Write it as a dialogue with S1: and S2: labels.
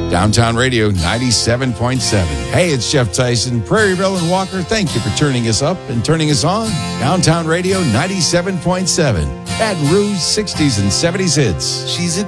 S1: Downtown Radio 97.7. Hey, it's Jeff Tyson, Prairieville and Walker. Thank you for turning us up and turning us on. Downtown Radio 97.7. Baton Rouge 60s and 70s hits.
S2: She's a